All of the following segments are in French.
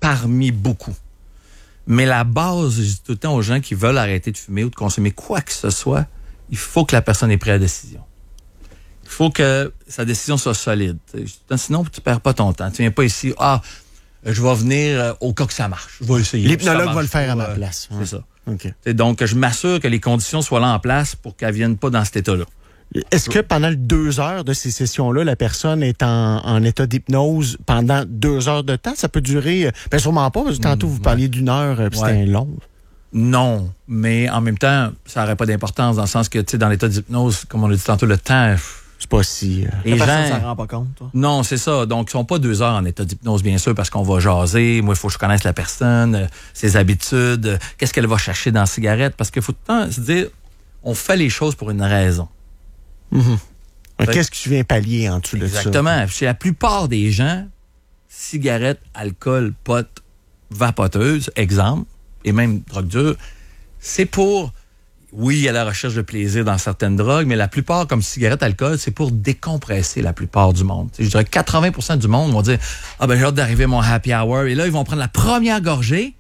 parmi beaucoup. Mais la base, je dis tout le temps aux gens qui veulent arrêter de fumer ou de consommer quoi que ce soit, il faut que la personne ait pris la décision. Il faut que sa décision soit solide. Sinon, tu perds pas ton temps. Tu viens pas ici, je vais venir au cas que ça marche. Je vais essayer. L'hypnologue va le faire à ma place. C'est ça. Okay. Donc, je m'assure que les conditions soient là en place pour qu'elles viennent pas dans cet état-là. Est-ce que pendant les 2 heures de ces sessions-là, la personne est en état d'hypnose pendant 2 heures de temps? Ça peut durer... sûrement pas, parce que tantôt, vous parliez d'1 heure, puis c'était long. Non, mais en même temps, ça n'aurait pas d'importance dans le sens que, tu sais, dans l'état d'hypnose, comme on l'a dit tantôt, le temps... C'est pas si... Les gens ça rend pas compte, toi. Non, c'est ça. Donc, ils sont pas 2 heures en état d'hypnose, bien sûr, parce qu'on va jaser. Moi, il faut que je connaisse la personne, ses habitudes, qu'est-ce qu'elle va chercher dans la cigarette. Parce qu'il faut tout le temps se dire, on fait les choses pour une raison. Qu'est-ce que tu viens pallier en dessous de ça? Exactement. Chez la plupart des gens, cigarettes, alcool, pot, vapoteuse, exemple, et même drogue dure, c'est pour... Oui, il y a la recherche de plaisir dans certaines drogues, mais la plupart, comme cigarette, alcool, c'est pour décompresser la plupart du monde. Je dirais que 80% du monde vont dire « j'ai hâte d'arriver à mon happy hour ». Et là, ils vont prendre la première gorgée.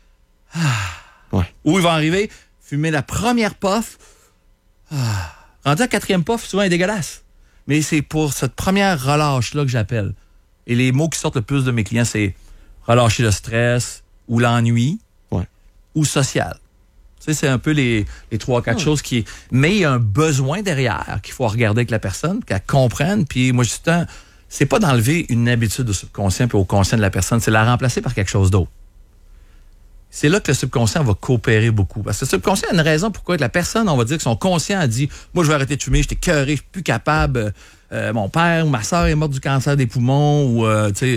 Ou ils vont arriver, fumer la première puff. Rendu à la 4e puff, souvent, elle est dégueulasse. Mais c'est pour cette première relâche-là que j'appelle. Et les mots qui sortent le plus de mes clients, c'est relâcher le stress ou l'ennui ou social. Tu sais, c'est un peu les 3-4 choses qui... Mais il y a un besoin derrière qu'il faut regarder avec la personne, qu'elle comprenne. Puis moi, justement, c'est pas d'enlever une habitude au subconscient puis au conscient de la personne, c'est la remplacer par quelque chose d'autre. C'est là que le subconscient va coopérer beaucoup. Parce que le subconscient a une raison pourquoi la personne, on va dire que son conscient a dit « Moi, je vais arrêter de fumer, j'étais écœuré, je suis plus capable. Mon père ou ma soeur est morte du cancer des poumons. » ou tu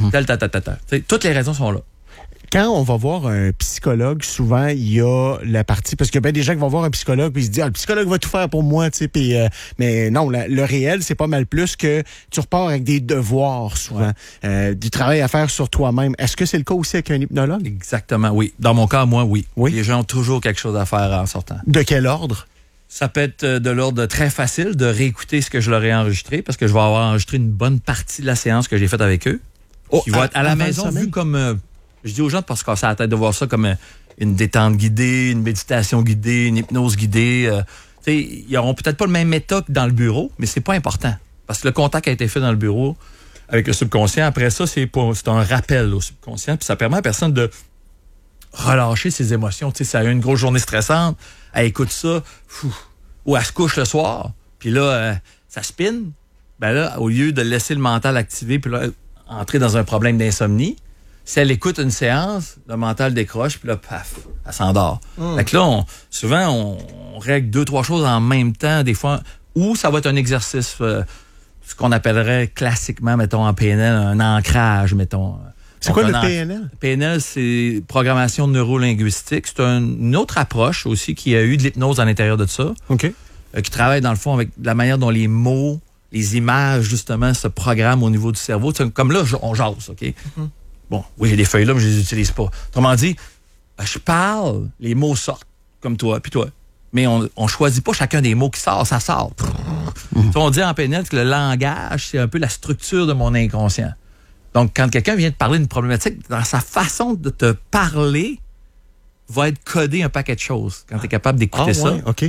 sais, toutes les raisons sont là. Quand on va voir un psychologue, souvent, il y a la partie... Parce qu'il y a bien des gens qui vont voir un psychologue puis ils se disent « le psychologue va tout faire pour moi. » Mais non, le réel, c'est pas mal plus que tu repars avec des devoirs, souvent. Du travail à faire sur toi-même. Est-ce que c'est le cas aussi avec un hypnologue? Exactement, oui. Dans mon cas, moi, oui. Les gens ont toujours quelque chose à faire en sortant. De quel ordre? Ça peut être de l'ordre très facile de réécouter ce que je leur ai enregistré parce que je vais avoir enregistré une bonne partie de la séance que j'ai faite avec eux. Qui va être à la maison vu comme... je dis aux gens de pas se casser la tête de voir ça comme une détente guidée, une méditation guidée, une hypnose guidée. Ils n'auront peut-être pas le même méthode que dans le bureau, mais c'est pas important. Parce que le contact a été fait dans le bureau avec le subconscient. Après ça, c'est un rappel au subconscient. Puis ça permet à la personne de relâcher ses émotions. Si elle a eu une grosse journée stressante, elle écoute ça, ou elle se couche le soir, puis là, ça spin. Ben là, au lieu de laisser le mental activer, puis là, entrer dans un problème d'insomnie, si elle écoute une séance, le mental décroche, puis là, paf, elle s'endort. Fait que là, souvent, on règle 2-3 choses en même temps, des fois, ou ça va être un exercice, ce qu'on appellerait classiquement, mettons, en PNL, un ancrage, mettons. C'est quoi le PNL? PNL, c'est programmation neurolinguistique. C'est une autre approche aussi qui a eu de l'hypnose à l'intérieur de ça. OK. Qui travaille, dans le fond, avec la manière dont les mots, les images, justement, se programment au niveau du cerveau. T'sais, comme là, on jase, OK? Bon, oui, j'ai des feuilles là, mais je les utilise pas. Autrement dit, je parle, les mots sortent, comme toi, puis toi. Mais on choisit pas chacun des mots qui sortent, ça sort. On dit en PNL que le langage, c'est un peu la structure de mon inconscient. Donc, quand quelqu'un vient te parler d'une problématique, dans sa façon de te parler, va être codé un paquet de choses. Quand tu es capable d'écouter ça. OK.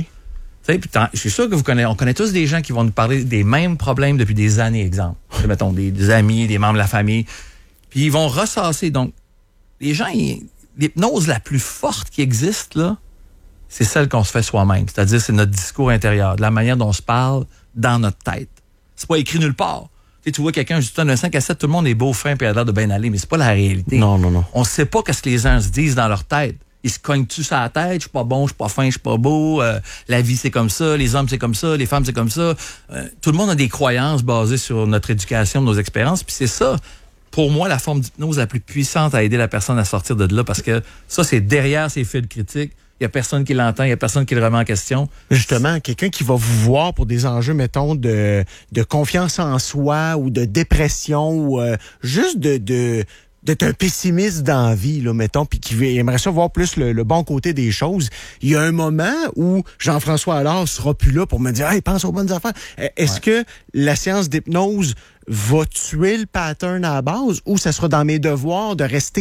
Je suis sûr que on connaît tous des gens qui vont nous parler des mêmes problèmes depuis des années, exemple. Mettons, des amis, des membres de la famille. Puis ils vont ressasser. Donc, les gens, l'hypnose la plus forte qui existe, là, c'est celle qu'on se fait soi-même. C'est-à-dire, c'est notre discours intérieur, de la manière dont on se parle dans notre tête. C'est pas écrit nulle part. Tu vois quelqu'un, justement, d'un 5 à 7, tout le monde est beau, fin, puis a l'air de bien aller, mais c'est pas la réalité. Non. On sait pas qu'est-ce que les gens se disent dans leur tête. Ils se cognent-tu sur la tête? Je suis pas bon, je suis pas fin, je suis pas beau. La vie, c'est comme ça. Les hommes, c'est comme ça. Les femmes, c'est comme ça. Tout le monde a des croyances basées sur notre éducation, nos expériences. Puis c'est ça, pour moi, la forme d'hypnose la plus puissante à aider la personne à sortir de là. Parce que ça, c'est derrière ces fils critiques. Il n'y a personne qui l'entend, il n'y a personne qui le remet en question. Justement, quelqu'un qui va vous voir pour des enjeux, mettons, de confiance en soi ou de dépression ou juste d'être un pessimiste dans la vie, là, mettons, puis qui aimerait ça voir plus le bon côté des choses. Il y a un moment où Jean-François Allard sera plus là pour me dire « Hey, pense aux bonnes affaires ». Est-ce que la séance d'hypnose va tuer le pattern à la base ou ça sera dans mes devoirs de rester